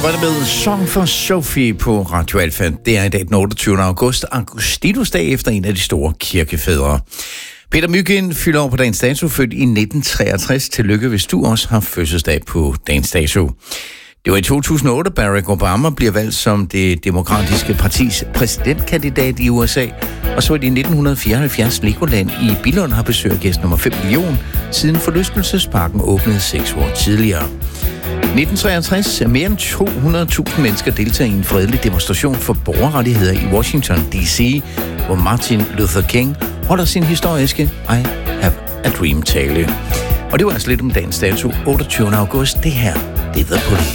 arbejder med Song for Sophie på Radio Alfa. Det er i dag den 28. august, Augustinus-dag efter en af de store kirkefædre. Peter Mygind fylder over på dagens dato, født i 1963. Tillykke, hvis du også har fødselsdag på dagens dato. Det var i 2008, Barack Obama bliver valgt som det demokratiske partis præsidentkandidat i USA. Og så var det i 1974, Legoland i Billund har besøgt gæst nummer 5 million, siden forlystelsesparken åbnede 6 år tidligere. 1963 er mere end 200.000 mennesker deltager i en fredelig demonstration for borgerrettigheder i Washington D.C., hvor Martin Luther King holder sin historiske I Have a Dream-tale. Og det var altså lidt om dagens dato, 28. august. Det her, det er The Police.